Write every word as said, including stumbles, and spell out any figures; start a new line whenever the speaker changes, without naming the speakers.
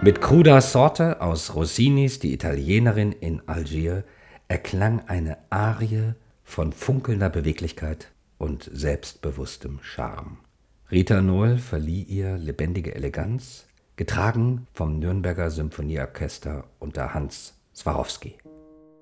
Mit Cruda Sorte aus Rossinis Die Italienerin in Algier erklang eine Arie von funkelnder Beweglichkeit und selbstbewusstem Charme. Rita Nohl verlieh ihr lebendige Eleganz, getragen vom Nürnberger Symphonieorchester unter Hans Swarowsky.